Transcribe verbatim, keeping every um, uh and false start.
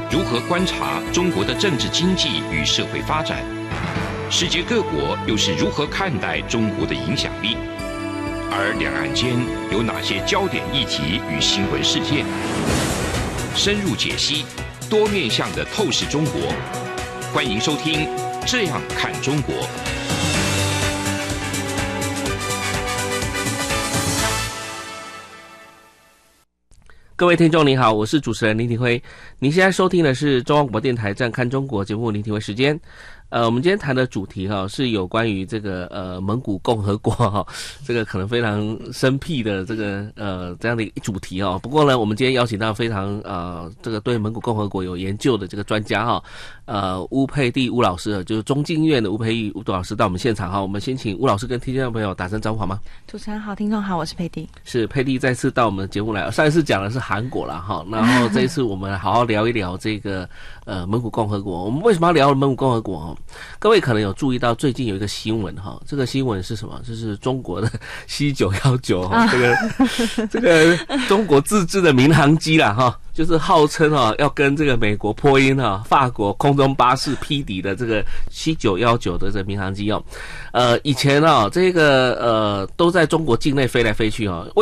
如何观察中国的政治经济与社会发展？世界各国又是如何看待中国的影响力？而两岸间有哪些焦点议题与新闻事件？深入解析，多面向的透视中国。欢迎收听《这样看中国》。 各位听众您好，我是主持人林廷辉。您现在收听的是中央广播电台《这样看中国》节目，林廷辉时间。呃，我们今天谈的主题哈、哦、是有关于这个呃蒙古共和国哈、哦，这个可能非常生僻的这个呃这样的一个主题哦。不过呢，我们今天邀请到非常呃这个对蒙古共和国有研究的这个专家哈、哦，呃乌佩蒂乌老师，就是中经院的乌佩蒂乌老师到我们现场哈。我们先请乌老师跟听众朋友打声招呼好吗？ 主持人好，听众好，我是佩蒂。 是佩蒂再次到我们的节目来，上一次讲的是韩国啦哈，然后这一次我们好好聊一聊这个呃蒙古共和国。我们为什么要聊蒙古共和国哦？各位可能有注意到最近有一个新闻哈，这个新闻是什么？就是中国的 C 九一九哈，这个这个中国自制的民航机啦哈，就是号称哈要跟这个美国波音哈、法国空中巴士匹敌的这个 C 九一九的这个民航机哦，呃以前啊这个呃都在中国境内飞来飞去哦。